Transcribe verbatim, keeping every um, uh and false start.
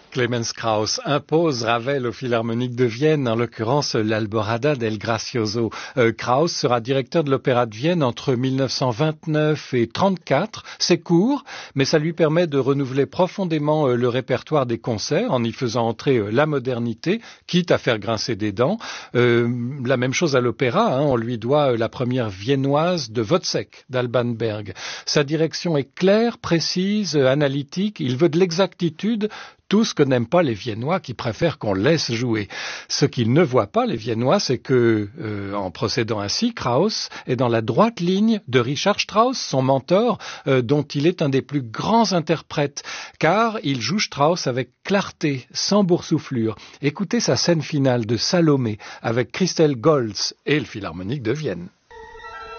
Clemens Krauss impose Ravel au Philharmonique de Vienne, en l'occurrence l'Alborada del Gracioso. Euh, Krauss sera directeur de l'Opéra de Vienne entre mille neuf cent vingt-neuf et trente-quatre. C'est court, mais ça lui permet de renouveler profondément euh, le répertoire des concerts en y faisant entrer euh, la modernité, quitte à faire grincer des dents. Euh, la même chose à l'opéra, hein, on lui doit euh, la première viennoise de Wozzeck, d'Alban Berg. Sa direction est claire, précise, euh, analytique, il veut de l'exactitude, tout ce que n'aiment pas les Viennois qui préfèrent qu'on laisse jouer. Ce qu'ils ne voient pas, les Viennois, c'est que, euh, en procédant ainsi, Krauss est dans la droite ligne de Richard Strauss, son mentor, euh, dont il est un des plus grands interprètes, car il joue Strauss avec clarté, sans boursouflure. Écoutez sa scène finale de Salomé avec Christelle Goltz et le Philharmonique de Vienne.